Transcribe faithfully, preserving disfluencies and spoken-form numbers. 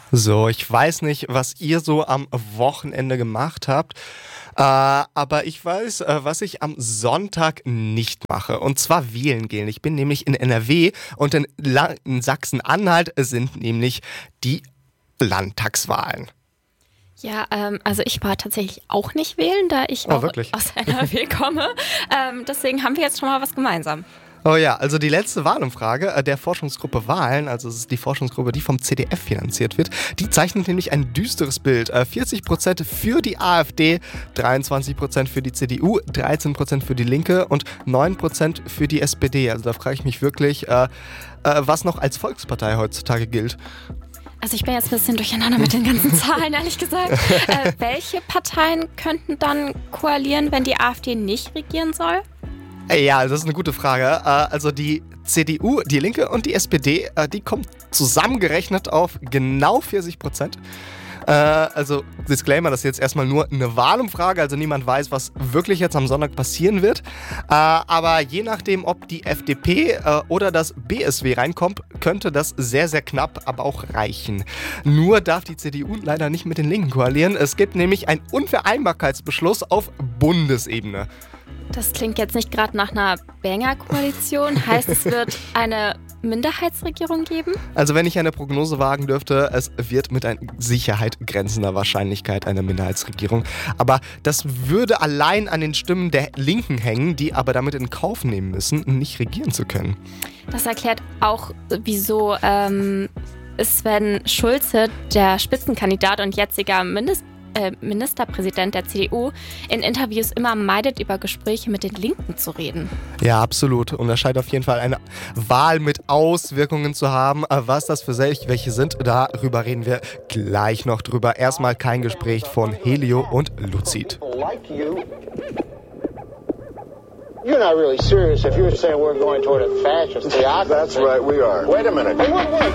So, ich weiß nicht, was ihr so am Wochenende gemacht habt, äh, aber ich weiß, äh, was ich am Sonntag nicht mache, und zwar wählen gehen. Ich bin nämlich in N R W und in, La- in Sachsen-Anhalt sind nämlich die Landtagswahlen. Ja, ähm, also ich war tatsächlich auch nicht wählen, da ich Oh, auch wirklich? aus N R W komme. Ähm, deswegen haben wir jetzt schon mal was gemeinsam. Oh ja, also die letzte Wahlumfrage äh, der Forschungsgruppe Wahlen, also es ist die Forschungsgruppe, die vom C D F finanziert wird, die zeichnet nämlich ein düsteres Bild. Äh, vierzig Prozent für die AfD, dreiundzwanzig Prozent für die C D U, dreizehn Prozent für die Linke und neun Prozent für die S P D. Also da frage ich mich wirklich, äh, äh, was noch als Volkspartei heutzutage gilt. Also ich bin jetzt ein bisschen durcheinander mit den ganzen Zahlen, ehrlich gesagt. Äh, welche Parteien könnten dann koalieren, wenn die AfD nicht regieren soll? Ja, das ist eine gute Frage. Äh, Also die C D U, die Linke und die S P D, äh, die kommen zusammengerechnet auf genau vierzig Prozent. Äh, Also Disclaimer, das ist jetzt erstmal nur eine Wahlumfrage, also niemand weiß, was wirklich jetzt am Sonntag passieren wird. Äh, Aber je nachdem, ob die F D P äh, oder das B S W reinkommt, könnte das sehr, sehr knapp, aber auch reichen. Nur darf die C D U leider nicht mit den Linken koalieren. Es gibt nämlich einen Unvereinbarkeitsbeschluss auf Bundesebene. Das klingt jetzt nicht gerade nach einer Banger-Koalition. Heißt, es wird eine Minderheitsregierung geben? Also wenn ich eine Prognose wagen dürfte, es wird mit einer Sicherheit grenzender Wahrscheinlichkeit eine Minderheitsregierung. Aber das würde allein an den Stimmen der Linken hängen, die aber damit in Kauf nehmen müssen, nicht regieren zu können. Das erklärt auch, wieso ähm, Sven Schulze, der Spitzenkandidat und jetziger Mindest Ministerpräsident der C D U, in Interviews immer meidet, über Gespräche mit den Linken zu reden. Ja, absolut. Und das scheint auf jeden Fall eine Wahl mit Auswirkungen zu haben. Was das für welche sind, darüber reden wir gleich noch drüber. Erstmal kein Gespräch von Helio und Luzid. You're not really serious if you're saying we're going toward a fascist theocracy. That's right, we are. Wait a minute. Hey, wait, wait.